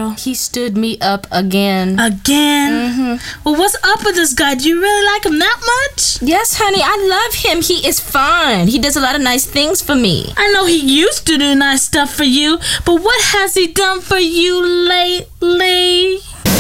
girl? He stood me up again. Again? Mm-hmm. Well, what's up with this guy? Do you really like him that much? Yes, honey, I love him. He is fine. He does a lot of nice things for me. I know he used to do nice stuff for you, but what has he done for you lately?